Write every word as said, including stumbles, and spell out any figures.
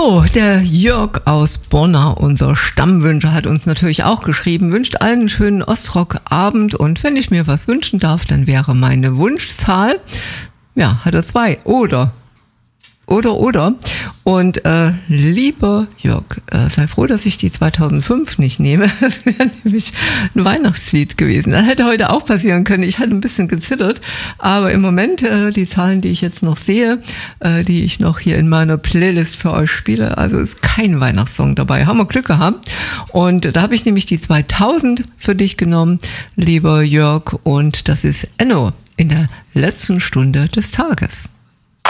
So, der Jörg aus Bonn, unser Stammwünscher, hat uns natürlich auch geschrieben, wünscht allen einen schönen Ostrock-Abend und wenn ich mir was wünschen darf, dann wäre meine Wunschzahl, ja, hat er zwei, oder, oder, oder. Und äh, lieber Jörg, äh, sei froh, dass ich die zweitausendfünf nicht nehme. Das wäre nämlich ein Weihnachtslied gewesen. Das hätte heute auch passieren können. Ich hatte ein bisschen gezittert, aber im Moment äh, die Zahlen, die ich jetzt noch sehe, äh, die ich noch hier in meiner Playlist für euch spiele, also ist kein Weihnachtssong dabei. Haben wir Glück gehabt. Und da habe ich nämlich die zweitausend für dich genommen, lieber Jörg, und das ist Enno in der letzten Stunde des Tages.